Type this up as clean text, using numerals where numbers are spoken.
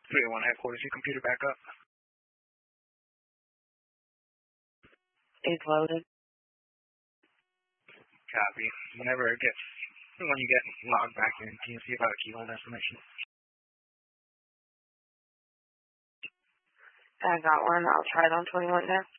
301 headquarters, your computer back up. It's loaded. Copy. When you get logged back in, can you see about a keyhole information? I got one. I'll try it on 21 now.